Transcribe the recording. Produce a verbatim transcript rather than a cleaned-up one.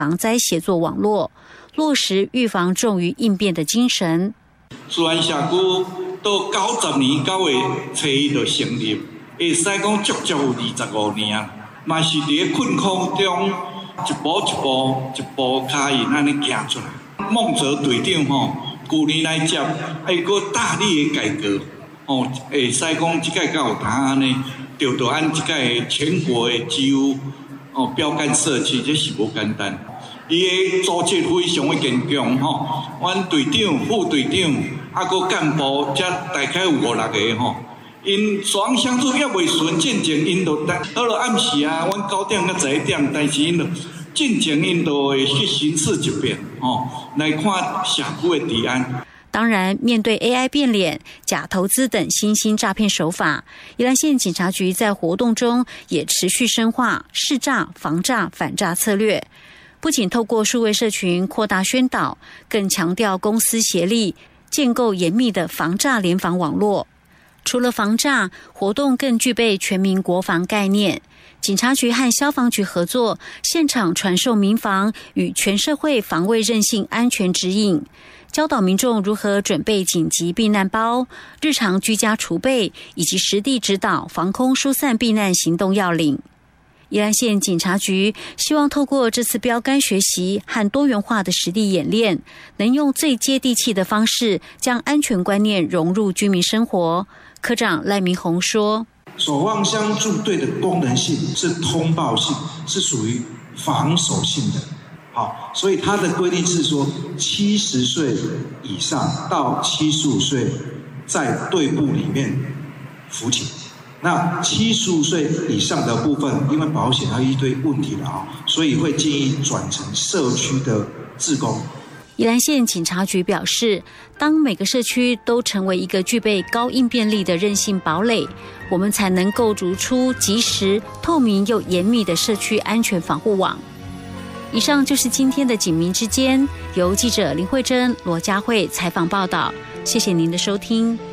防灾协作网络，落实预防重于应变的精神。 慈安社区到九十年九月初一就成立，会使讲足足有二十五年，嘛是伫困苦中一步一步一步脚印安尼行出来。孟哲队长吼，旧年来接，还佫大力的改革，吼，会使讲即个才有通安尼，着着按即个全国的只有哦标杆社区，这是无简单。伊的组织非常的坚强吼，阮队长、副队长，啊佫干部，才大概有五六个吼。因双相处也袂顺，进前因就到了暗时啊，阮九点到十一点，但是因就进前因就会去巡视一遍吼，来看社区的治安。 当然，面对 A I 变脸、假投资等新兴诈骗手法，宜兰县警察局在活动中也持续深化识诈、防诈、反诈策略。不仅透过数位社群扩大宣导，更强调公私协力，建构严密的防诈联防网络。除了防诈，活动更具备全民国防概念。警察局和消防局合作，现场传授民防与全社会防卫韧性安全指引，教导民众如何准备紧急避难包、日常居家储备，以及实地指导防空疏散避难行动要领。宜兰县警察局希望透过这次标杆学习和多元化的实地演练，能用最接地气的方式将安全观念融入居民生活。科长赖明宏说， 守望相助队的功能性是通报性，是属于防守性的。好，所以它的规定是说，七十岁以上到七十五岁在队部里面服勤。那七十五岁以上的部分，因为保险还有一堆问题了啊，所以会建议转成社区的志工。 宜兰县警察局表示，当每个社区都成为一个具备高应变力的韧性堡垒，我们才能构筑出及时、透明又严密的社区安全防护网。以上就是今天的警民之间，由记者林慧珍、罗佳慧采访报道，谢谢您的收听。